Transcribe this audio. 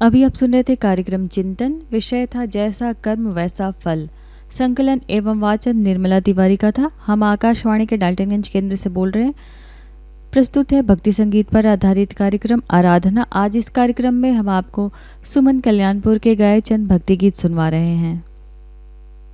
अभी आप सुन रहे थे कार्यक्रम चिंतन। विषय था जैसा कर्म वैसा फल। संकलन एवं वाचन निर्मला तिवारी का था। हम आकाशवाणी के डाल्टनगंज केंद्र से बोल रहे हैं। प्रस्तुत है भक्ति संगीत पर आधारित कार्यक्रम आराधना। आज इस कार्यक्रम में हम आपको सुमन कल्याणपुर के गाए चंद भक्ति गीत सुनवा रहे हैं।